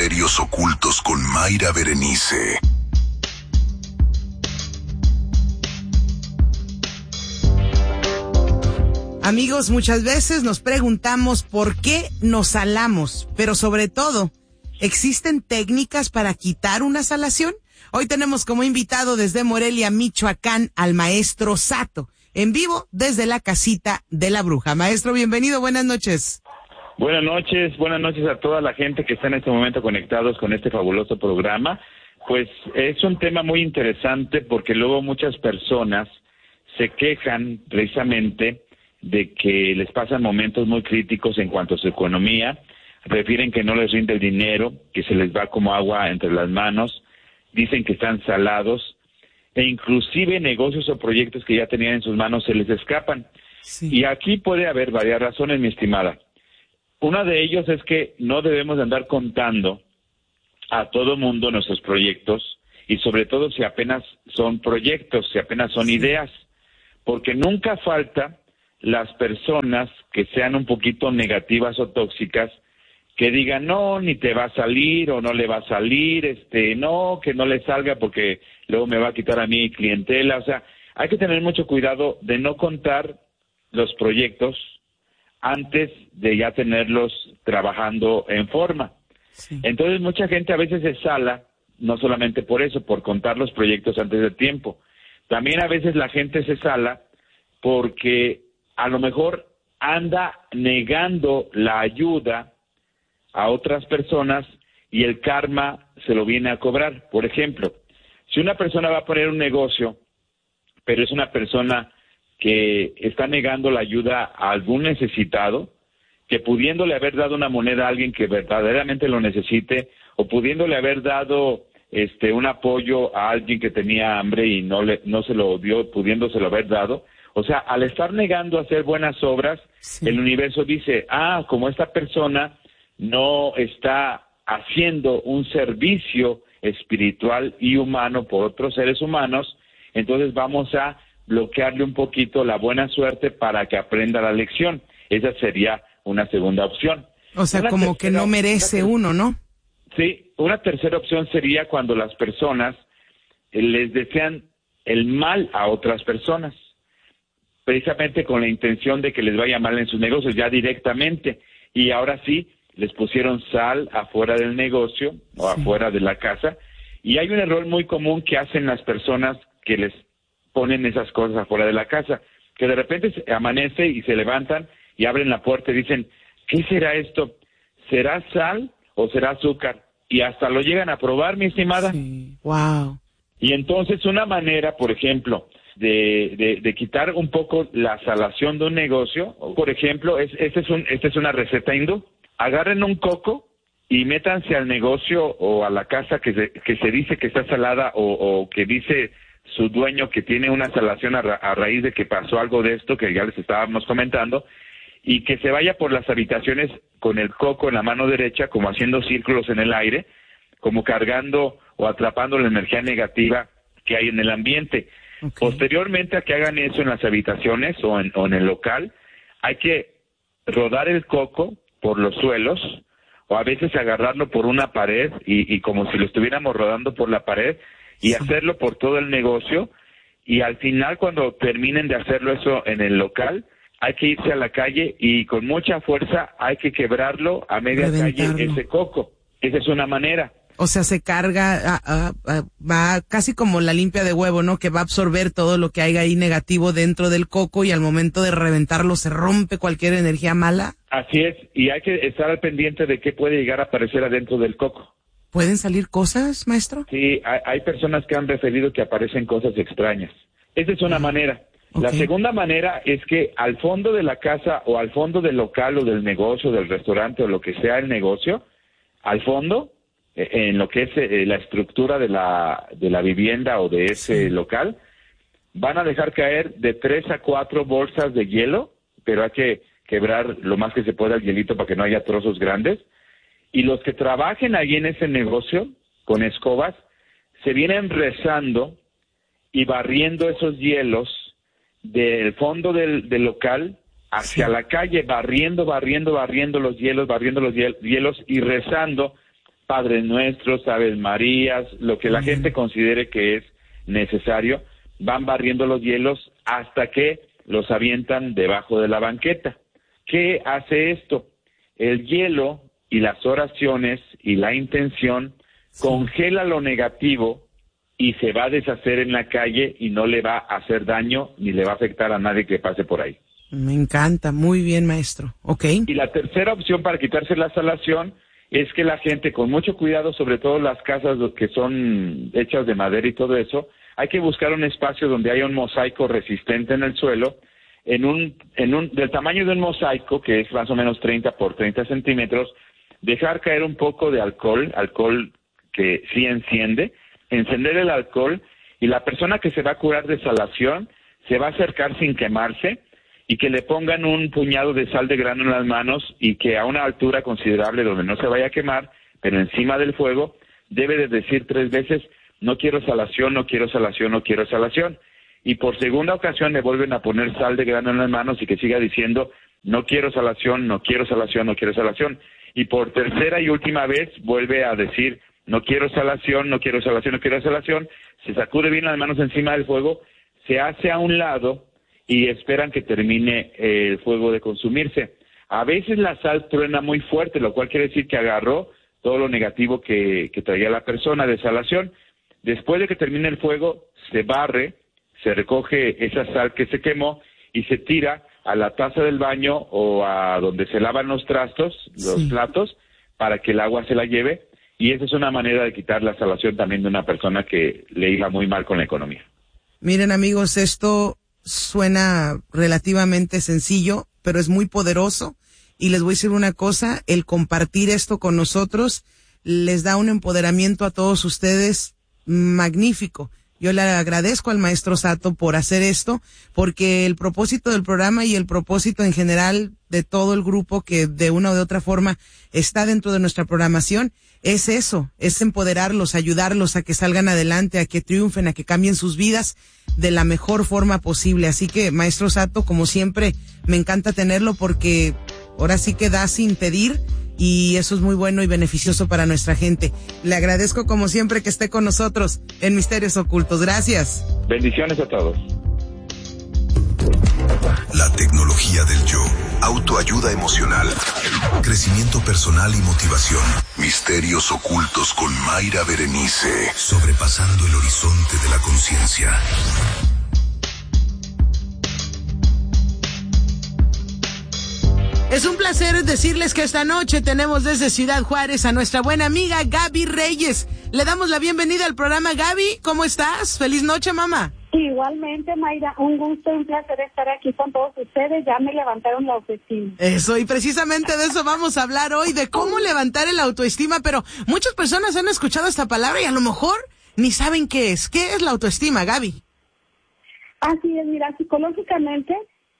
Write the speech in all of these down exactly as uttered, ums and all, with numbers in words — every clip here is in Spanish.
Misterios Ocultos con Mayra Berenice. Amigos, muchas veces nos preguntamos por qué nos salamos, pero sobre todo, ¿existen técnicas para quitar una salación? Hoy tenemos como invitado desde Morelia, Michoacán, al maestro Sato, en vivo desde la casita de la bruja. Maestro, bienvenido, buenas noches. Buenas noches, buenas noches a toda la gente que está en este momento conectados con este fabuloso programa. Pues es un tema muy interesante porque luego muchas personas se quejan precisamente de que les pasan momentos muy críticos en cuanto a su economía, refieren que no les rinde el dinero, que se les va como agua entre las manos, dicen que están salados, e inclusive negocios o proyectos que ya tenían en sus manos se les escapan. Sí. Y aquí puede haber varias razones, mi estimada. Una de ellos es que no debemos de andar contando a todo mundo nuestros proyectos, y sobre todo si apenas son proyectos, si apenas son sí. ideas, porque nunca falta las personas que sean un poquito negativas o tóxicas, que digan, no, ni te va a salir, o no le va a salir, este, no, que no le salga porque luego me va a quitar a mi clientela. O sea, hay que tener mucho cuidado de no contar los proyectos antes de ya tenerlos trabajando en forma. Sí. Entonces, mucha gente a veces se sala, no solamente por eso, por contar los proyectos antes de tiempo. También a veces la gente se sala porque a lo mejor anda negando la ayuda a otras personas y el karma se lo viene a cobrar. Por ejemplo, si una persona va a poner un negocio, pero es una persona que está negando la ayuda a algún necesitado, que pudiéndole haber dado una moneda a alguien que verdaderamente lo necesite, o pudiéndole haber dado este un apoyo a alguien que tenía hambre y no le no se lo dio, pudiéndoselo haber dado. O sea, al estar negando hacer buenas obras, sí. el universo dice, ah, como esta persona no está haciendo un servicio espiritual y humano por otros seres humanos, entonces vamos a bloquearle un poquito la buena suerte para que aprenda la lección. Esa sería una segunda opción. O sea, una como tercera, que no merece uno, ¿no? Sí, una tercera opción sería cuando las personas les desean el mal a otras personas, precisamente con la intención de que les vaya mal en sus negocios, ya directamente, y ahora sí, les pusieron sal afuera del negocio o sí. afuera de la casa, y hay un error muy común que hacen las personas que les ponen esas cosas afuera de la casa, que de repente se amanece y se levantan y abren la puerta y dicen, ¿qué será esto? ¿Será sal o será azúcar? Y hasta lo llegan a probar, mi estimada. Sí. Wow. Y entonces una manera, por ejemplo, de, de, de quitar un poco la salación de un negocio, por ejemplo, es, este es un, esta es una receta hindú. Agarren un coco y métanse al negocio o a la casa que se, que se dice que está salada o, o que dice su dueño que tiene una salación a, ra, a raíz de que pasó algo de esto que ya les estábamos comentando, y que se vaya por las habitaciones con el coco en la mano derecha, como haciendo círculos en el aire, como cargando o atrapando la energía negativa que hay en el ambiente. Okay. Posteriormente a que hagan eso en las habitaciones o en, o en el local, hay que rodar el coco por los suelos, o a veces agarrarlo por una pared y, y como si lo estuviéramos rodando por la pared, y sí. hacerlo por todo el negocio, y al final cuando terminen de hacerlo eso en el local, hay que irse a la calle y con mucha fuerza hay que quebrarlo a media Reventarlo. calle ese coco. Esa es una manera. O sea, se carga, a, a, a, va casi como la limpia de huevo, ¿no? Que va a absorber todo lo que haya ahí negativo dentro del coco y al momento de reventarlo se rompe cualquier energía mala. Así es, y hay que estar al pendiente de qué puede llegar a aparecer adentro del coco. ¿Pueden salir cosas, maestro? Sí, hay, hay personas que han referido que aparecen cosas extrañas. Esa es una ah, manera. Okay. La segunda manera es que al fondo de la casa o al fondo del local o del negocio, del restaurante o lo que sea el negocio, al fondo, en lo que es eh, la estructura de la de la vivienda o de ese sí. local, van a dejar caer de tres a cuatro bolsas de hielo, pero hay que quebrar lo más que se pueda el hielito para que no haya trozos grandes, y los que trabajen ahí en ese negocio con escobas se vienen rezando y barriendo esos hielos del fondo del, del local hacia sí. la calle, barriendo, barriendo, barriendo los hielos, barriendo los hielos y rezando Padres Nuestros, Aves Marías, lo que la gente considere que es necesario, van barriendo los hielos hasta que los avientan debajo de la banqueta. ¿Qué hace esto? El hielo y las oraciones y la intención congela lo negativo y se va a deshacer en la calle y no le va a hacer daño ni le va a afectar a nadie que pase por ahí. Me encanta, muy bien, maestro. Ok. Y la tercera opción para quitarse la salación es que la gente, con mucho cuidado, sobre todo las casas que son hechas de madera y todo eso, hay que buscar un espacio donde haya un mosaico resistente en el suelo, en un, en un, del tamaño de un mosaico, que es más o menos treinta por treinta centímetros, dejar caer un poco de alcohol, alcohol que sí enciende, encender el alcohol, y la persona que se va a curar de salación se va a acercar sin quemarse, y que le pongan un puñado de sal de grano en las manos, y que a una altura considerable donde no se vaya a quemar, pero encima del fuego, debe de decir tres veces: no quiero salación, no quiero salación, no quiero salación. Y por segunda ocasión le vuelven a poner sal de grano en las manos y que siga diciendo: no quiero salación, no quiero salación, no quiero salación. Y por tercera y última vez vuelve a decir: no quiero salación, no quiero salación, no quiero salación. Se sacude bien las manos encima del fuego, se hace a un lado y esperan que termine el fuego de consumirse. A veces la sal truena muy fuerte, lo cual quiere decir que agarró todo lo negativo que, que traía la persona de salación. Después de que termine el fuego, se barre, se recoge esa sal que se quemó y se tira a la taza del baño o a donde se lavan los trastos, los sí. platos, para que el agua se la lleve. Y esa es una manera de quitar la salación también de una persona que le iba muy mal con la economía. Miren, amigos, esto suena relativamente sencillo, pero es muy poderoso. Y les voy a decir una cosa: el compartir esto con nosotros les da un empoderamiento a todos ustedes magnífico. Yo le agradezco al maestro Sato por hacer esto, porque el propósito del programa y el propósito en general de todo el grupo que de una o de otra forma está dentro de nuestra programación es eso, es empoderarlos, ayudarlos a que salgan adelante, a que triunfen, a que cambien sus vidas de la mejor forma posible. Así que, maestro Sato, como siempre, me encanta tenerlo porque ahora sí que da sin pedir, y eso es muy bueno y beneficioso para nuestra gente. Le agradezco como siempre que esté con nosotros en Misterios Ocultos. Gracias. Bendiciones a todos. La tecnología del yo, autoayuda emocional, crecimiento personal y motivación. Misterios Ocultos con Mayra Berenice, sobrepasando el horizonte de la conciencia. Es un placer decirles que esta noche tenemos desde Ciudad Juárez a nuestra buena amiga Gaby Reyes. Le damos la bienvenida al programa. Gaby, ¿cómo estás? Feliz noche, mamá. Igualmente, Mayra, un gusto y un placer estar aquí con todos ustedes. Ya me levantaron la autoestima. Eso, y precisamente de eso vamos a hablar hoy, de cómo levantar el autoestima, pero muchas personas han escuchado esta palabra y a lo mejor ni saben qué es. ¿Qué es la autoestima, Gaby? Así es, mira, psicológicamente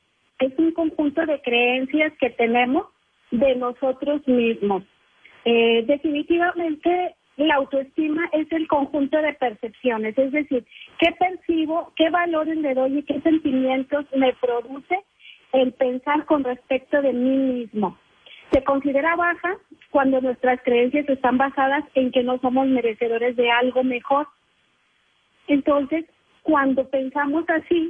es un conjunto de creencias que tenemos de nosotros mismos. Eh, definitivamente la autoestima es el conjunto de percepciones, es decir, qué percibo, qué valores le doy y qué sentimientos me produce el pensar con respecto de mí mismo. Se considera baja cuando nuestras creencias están basadas en que no somos merecedores de algo mejor. Entonces, cuando pensamos así,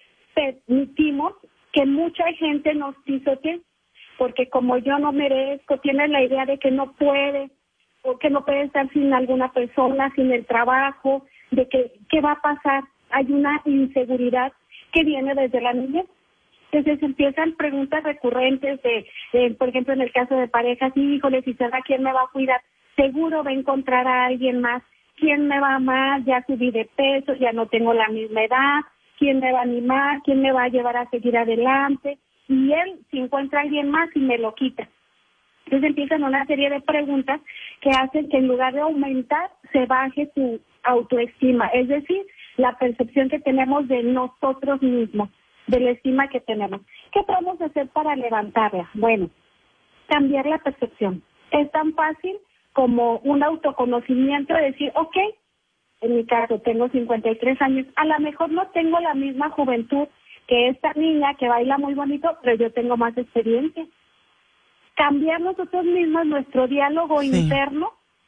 permitimos que mucha gente nos pisotee, porque como yo no merezco, tienes la idea de que no puede, o que no puede estar sin alguna persona, sin el trabajo, de que qué va a pasar. Hay una inseguridad que viene desde la niñez. Entonces empiezan preguntas recurrentes de, de, por ejemplo, en el caso de parejas: híjole, si se va, ¿quién me va a cuidar? Seguro va a encontrar a alguien más. ¿Quién me va a amar? Ya subí de peso, ya no tengo la misma edad. ¿Quién me va a animar? ¿Quién me va a llevar a seguir adelante? Y él, si encuentra a alguien más, y me lo quita. Entonces empiezan una serie de preguntas que hacen que en lugar de aumentar, se baje su autoestima. Es decir, la percepción que tenemos de nosotros mismos, de la estima que tenemos. ¿Qué podemos hacer para levantarla? Bueno, cambiar la percepción. Es tan fácil como un autoconocimiento de decir, ok, en mi caso tengo cincuenta y tres años, a lo mejor no tengo la misma juventud que esta niña que baila muy bonito, pero yo tengo más experiencia. Cambiar nosotros mismos nuestro diálogo sí. interno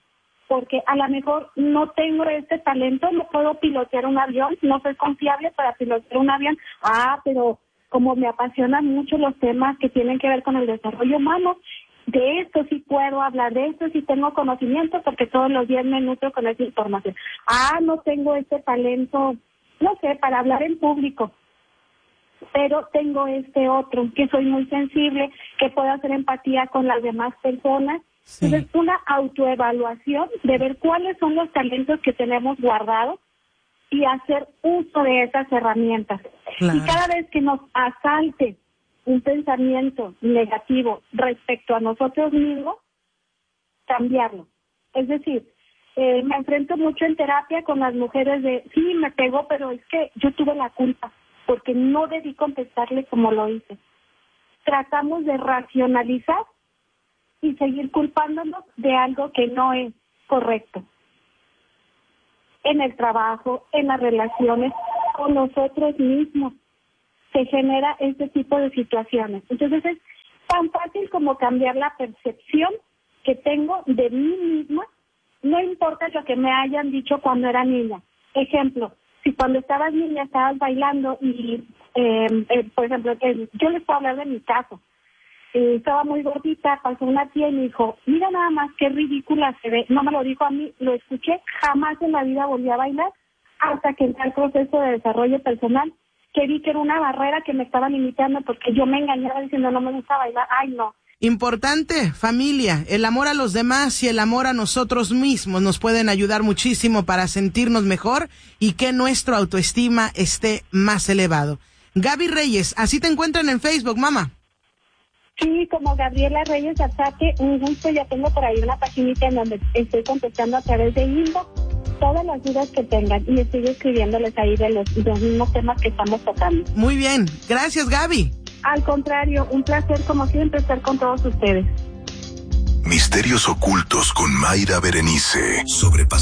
porque a lo mejor no tengo este talento, no puedo pilotear un avión, no soy confiable para pilotear un avión. Ah, pero como me apasionan mucho los temas que tienen que ver con el desarrollo humano, de esto sí puedo hablar, de esto sí tengo conocimiento porque todos los días me nutro con esa información. Ah, no tengo este talento, no sé, para hablar en público, pero tengo este otro, que soy muy sensible, que puedo hacer empatía con las demás personas. Sí. Entonces, una autoevaluación de ver cuáles son los talentos que tenemos guardados y hacer uso de esas herramientas. Claro. Y cada vez que nos asalte un pensamiento negativo respecto a nosotros mismos, cambiarlo. Es decir, eh, me enfrento mucho en terapia con las mujeres de, sí, me pegó, pero es que yo tuve la culpa, porque no debí contestarle como lo hice. Tratamos de racionalizar y seguir culpándonos de algo que no es correcto. En el trabajo, en las relaciones, con nosotros mismos, se genera este tipo de situaciones. Entonces es tan fácil como cambiar la percepción que tengo de mí misma, no importa lo que me hayan dicho cuando era niña. Ejemplo, si cuando estabas niña estabas bailando y, eh, eh, por ejemplo, eh, yo les puedo hablar de mi caso, eh, estaba muy gordita, pasó una tía y me dijo, mira nada más qué ridícula se ve. No me lo dijo a mí, lo escuché, jamás en la vida volví a bailar hasta que entré al proceso de desarrollo personal, que vi que era una barrera que me estaba limitando porque yo me engañaba diciendo no me gusta bailar. Ay, no. Importante, familia, el amor a los demás y el amor a nosotros mismos nos pueden ayudar muchísimo para sentirnos mejor y que nuestra autoestima esté más elevado. Gaby Reyes, así te encuentran en Facebook, mamá. Sí, como Gabriela Reyes Ataque, un gusto, ya tengo por ahí una paginita en donde estoy contestando a través de inbox todas las dudas que tengan y estoy escribiéndoles ahí de los, de los mismos temas que estamos tocando. Muy bien, gracias Gaby. Al contrario, un placer como siempre estar con todos ustedes. Misterios ocultos con Mayra Berenice. Sobrepasando